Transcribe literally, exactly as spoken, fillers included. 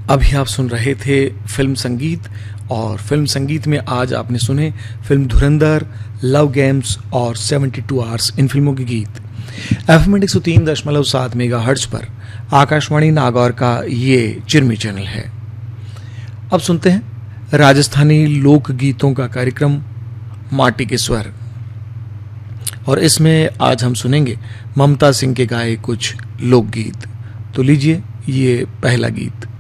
अभी आप सुन रहे थे फिल्म संगीत, और फिल्म संगीत में आज आपने सुने फिल्म धुरंधर, लव गेम्स और बहत्तर आवर्स इन फिल्मों के गीत। एफएम एक सौ तीन दशमलव सात मेगा हर्ट्ज पर आकाशवाणी नागौर का ये चिरमी चैनल है। अब सुनते हैं राजस्थानी लोक गीतों का कार्यक्रम माटी के स्वर, और इसमें आज हम सुनेंगे ममता सिंह के गाए कुछ लोकगीत। तो लीजिए ये पहला गीत।